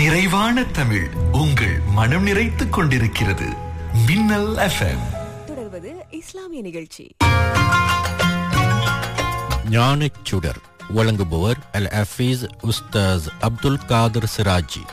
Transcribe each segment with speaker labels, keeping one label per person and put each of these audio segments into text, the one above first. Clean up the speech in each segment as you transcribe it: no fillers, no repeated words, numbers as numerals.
Speaker 1: நிறைவான தமிழ் உங்கள் மனம் நிறைத்துக் கொண்டிருக்கிறது. மின்னல் எஃப்எம்.
Speaker 2: தொடர்வது இஸ்லாமிய நிகழ்ச்சி.
Speaker 3: ஞானச்சுடர் வழங்குபவர் அல் ஹஃபீஸ் உஸ்தாஸ் அப்துல் காதர் சிராஜி.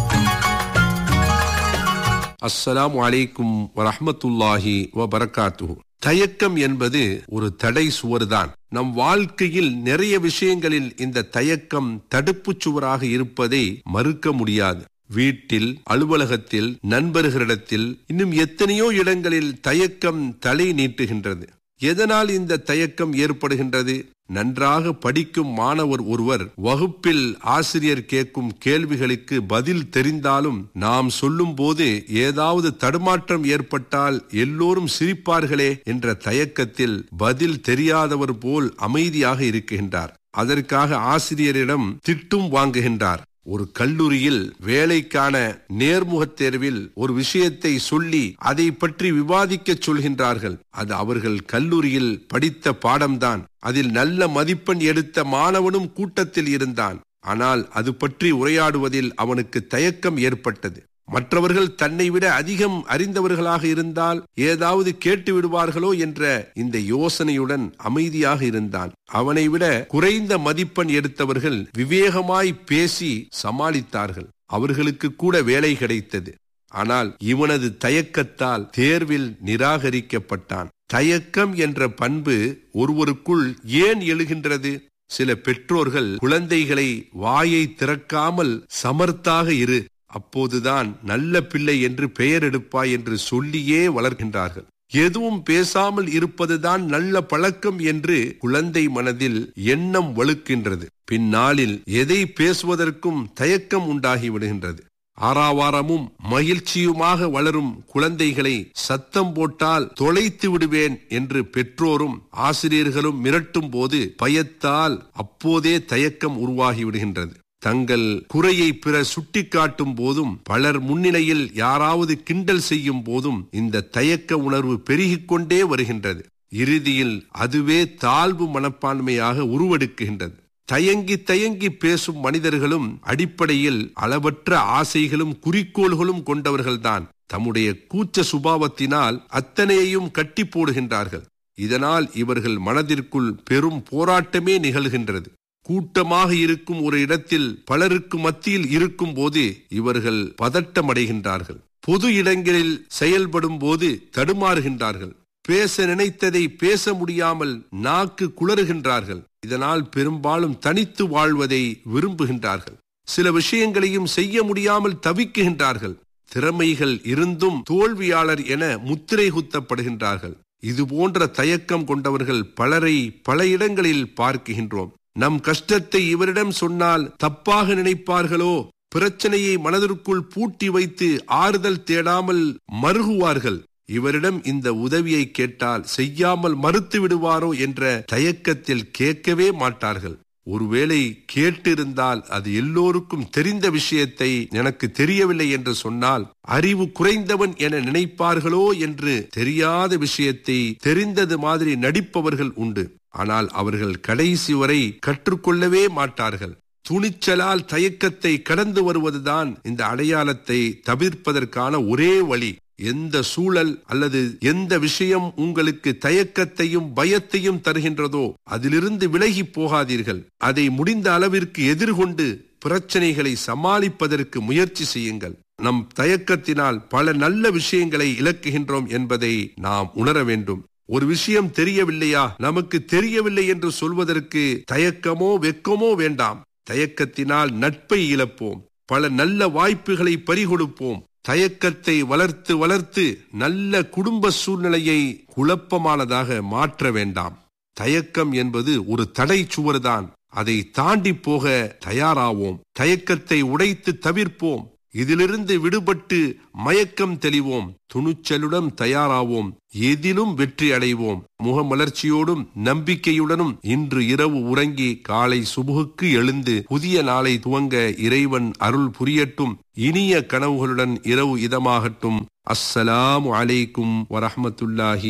Speaker 4: அஸ்ஸலாமு அலைக்கும் வரஹ்மத்துல்லாஹி வபரகாத்துஹு. தயக்கம் என்பது ஒரு தடை சுவர்தான். நம் வாழ்க்கையில் நிறைய விஷயங்களில் இந்த தயக்கம் தடுப்பு சுவராக இருப்பதை மறுக்க முடியாது. வீட்டில், அலுவலகத்தில், நண்பர்களிடத்தில், இன்னும் எத்தனையோ இடங்களில் தயக்கம் தலை நீட்டுகின்றது. எதனால் இந்த தயக்கம் ஏற்படுகின்றது? நன்றாக படிக்கும் மாணவர் ஒருவர் வகுப்பில் ஆசிரியர் கேட்கும் கேள்விகளுக்கு பதில் தெரிந்தாலும் நாம் சொல்லும் போது ஏதாவது தடுமாற்றம் ஏற்பட்டால் எல்லோரும் சிரிப்பார்களே என்ற தயக்கத்தில் பதில் தெரியாதவர் போல் அமைதியாக இருக்கின்றார். அதற்காக ஆசிரியரிடம் திட்டும் வாங்குகின்றார். ஒரு கல்லூரியில் வேலைக்கான நேர்முகத் தேர்வில் ஒரு விஷயத்தை சொல்லி அதை பற்றி விவாதிக்க சொல்கின்றார்கள். அது அவர்கள் கல்லூரியில் படித்த பாடம்தான். அதில் நல்ல மதிப்பெண் எடுத்த மாணவனும் கூட்டத்தில் இருந்தான். ஆனால் அது பற்றி உரையாடுவதில் அவனுக்கு தயக்கம் ஏற்பட்டது. மற்றவர்கள் தன்னை விட அதிகம் அறிந்தவர்களாக இருந்தால் ஏதாவது கேட்டு விடுவார்களோ என்ற இந்த யோசனையுடன் அமைதியாக இருந்தான். அவனை விட குறைந்த மதிப்பெண் எடுத்தவர்கள் விவேகமாய் பேசி சமாளித்தார்கள். அவர்களுக்கு கூட வேலை கிடைத்தது. ஆனால் இவனது தயக்கத்தால் தேர்வில் நிராகரிக்கப்பட்டான். தயக்கம் என்ற பண்பு ஒருவருக்குள் ஏன் எழுகின்றது? சில பெற்றோர்கள் குழந்தைகளை வாயை திறக்காமல் சமர்த்தாக இரு, அப்போதுதான் நல்ல பிள்ளை என்று பெயர் எடுப்பாய் என்று சொல்லியே வளர்க்கின்றார்கள். எதுவும் பேசாமல் இருப்பதுதான் நல்ல பழக்கம் என்று குழந்தை மனதில் எண்ணம் வலுக்கின்றது. பின்னாளில் எதை பேசுவதற்கும் தயக்கம் உண்டாகி விடுகின்றது. ஆறாவாரமும் மகிழ்ச்சியுமாக வளரும் குழந்தைகளை சத்தம் போட்டால் தொலைத்து விடுவேன் என்று பெற்றோரும் ஆசிரியர்களும் மிரட்டும் போது பயத்தால் அப்போதே தயக்கம் உருவாகி விடுகின்றது. தங்கள் குறையை பிறர் சுட்டிக்காட்டும் போதும், பலர் முன்னிலையில் யாராவது கிண்டல் செய்யும் போதும் இந்த தயக்க உணர்வு பெருகிக் கொண்டே வருகின்றது. இறுதியில் அதுவே தாழ்வு மனப்பான்மையாக உருவெடுக்கின்றது. தயங்கி தயங்கி பேசும் மனிதர்களும் அடிப்படையில் அளவற்ற ஆசைகளும் குறிக்கோள்களும் கொண்டவர்கள்தான். தம்முடைய கூச்ச சுபாவத்தினால் அத்தனையையும் கட்டி போடுகின்றார்கள். இதனால் இவர்கள் மனதிற்குள் பெரும் போராட்டமே நிகழ்கின்றது. கூட்டமாக இருக்கும் ஒரு இடத்தில் பலருக்கு மத்தியில் இருக்கும் போது இவர்கள் பதட்டமடைகின்றார்கள். பொது இடங்களில் செயல்படும் போது தடுமாறுகின்றார்கள். பேச நினைத்ததை பேச முடியாமல் நாக்கு குளறுகின்றார்கள். இதனால் பெரும்பாலும் தனித்து வாழ்வதை விரும்புகின்றார்கள். சில விஷயங்களையும் செய்ய முடியாமல் தவிக்குகின்றார்கள். திறமைகள் இருந்தும் தோல்வியாளர் என முத்திரை குத்தப்படுகின்றார்கள். இது போன்ற தயக்கம் கொண்டவர்கள் பலரை பல இடங்களில் பார்க்கின்றோம். நம் கஷ்டத்தை இவரிடம் சொன்னால் தப்பாக நினைப்பார்களோ, பிரச்சனையை மனதிற்குள் பூட்டி வைத்து ஆறுதல் தேடாமல் மருகுவார்கள். இவரிடம் இந்த உதவியை கேட்டால் செய்யாமல் மறுத்து விடுவாரோ என்ற தயக்கத்தில் கேட்கவே மாட்டார்கள். ஒருவேளை கேட்டிருந்தால் அது எல்லோருக்கும் தெரிந்த விஷயத்தை எனக்கு தெரியவில்லை என்று சொன்னால் அறிவு குறைந்தவன் என நினைப்பார்களோ என்று தெரியாத விஷயத்தை தெரிந்தது மாதிரி நடிப்பவர்கள் உண்டு. ஆனால் அவர்கள் கடைசி வரை கற்றுக்கொள்ளவே மாட்டார்கள். துணிச்சலால் தயக்கத்தை கடந்து வருவதுதான் இந்த அடையாளத்தை தவிர்ப்பதற்கான ஒரே வழி. எந்த சூழல் அல்லது எந்த விஷயம் உங்களுக்கு தயக்கத்தையும் பயத்தையும் தருகின்றதோ அதிலிருந்து விலகி போகாதீர்கள். அதை முடிந்த அளவிற்கு எதிர்கொண்டு பிரச்சனைகளை சமாளிப்பதற்கு முயற்சி செய்யுங்கள். நம் தயக்கத்தினால் பல நல்ல விஷயங்களை இழக்குகின்றோம் என்பதை நாம் உணர வேண்டும். ஒரு விஷயம் தெரியவில்லையா, நமக்கு தெரியவில்லை என்று சொல்வதற்கு தயக்கமோ வெட்கமோ வேண்டாம். தயக்கத்தினால் நட்பை இழப்போம், பல நல்ல வாய்ப்புகளை பறிகொடுப்போம். தயக்கத்தை வளர்த்து வளர்த்து நல்ல குடும்ப சூழ்நிலையை குழப்பமானதாக மாற்ற வேண்டாம். தயக்கம் என்பது ஒரு தடை சுவர்தான். அதை தாண்டி போக தயாராவோம். தயக்கத்தை உடைத்து தவிர்ப்போம். இதிலிருந்து விடுபட்டு மயக்கம் தெளிவோம். துணிச்சலுடன் தயாராவோம். எதிலும் வெற்றி அடைவோம். முகமலர்ச்சியோடும் நம்பிக்கையுடனும் இன்று இரவு உறங்கி காலை சுபுகுக்கு எழுந்து புதிய நாளை துவங்க இறைவன் அருள் புரியட்டும். இனிய கனவுகளுடன் இரவு இதமாகட்டும். அஸ்ஸலாமு அலைக்கும் வரஹ்மத்துல்லாஹி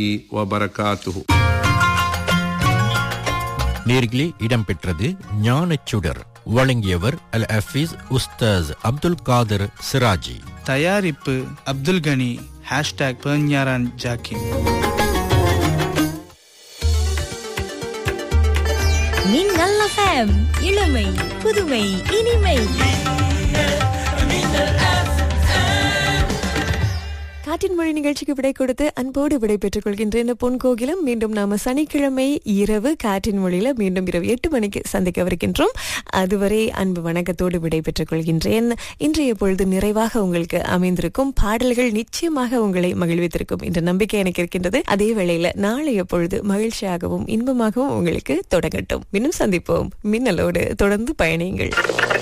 Speaker 4: வபரகாத்துஹு.
Speaker 3: நேர்களே, இடம்பெற்றது ஞானச்சுடர். வழங்கியவர் அல் ஹஃபீஸ் உஸ்தாஸ் அப்துல் காதர் சிராஜி.
Speaker 5: தயாரிப்பு அப்துல் கனி. #பெர்ஞாரான் ஜாக்கிம்.
Speaker 6: மின்னல் FM, இளமை புதுமை இனிமை.
Speaker 2: காற்றின் மொழி நிகழ்ச்சிக்கு விடை கொடுத்து அன்போடு விடை பெற்றுக் கொள்கின்றேன் பொன் கோகிலம். மீண்டும் நாம சனிக்கிழமை இரவு காற்றின் மொழியில மீண்டும் இரவு 8 மணிக்கு சந்திக்கவிருக்கின்றோம். அதுவரை அன்பு வணக்கத்தோடு விடை பெற்றுக் கொள்கின்றேன். இன்றைய பொழுது நிறைவாக உங்களுக்கு அமைந்திருக்கும். பாடல்கள் நிச்சயமாக உங்களை மகிழ்வித்திருக்கும் என்ற நம்பிக்கை எனக்கு இருக்கின்றது. அதே வேளையில நாளைய பொழுது மகிழ்ச்சியாகவும் இன்பமாகவும் உங்களுக்கு தொடங்கட்டும். மீண்டும் சந்திப்போம். மின்னலோடு தொடர்ந்து பயணியுங்கள்.